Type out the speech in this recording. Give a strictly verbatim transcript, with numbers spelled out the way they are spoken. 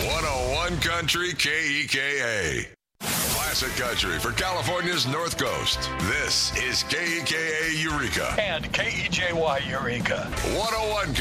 one oh one Country K E K A. Classic country for California's North Coast. This is K E K A Eureka. And K E J Y Eureka. one oh one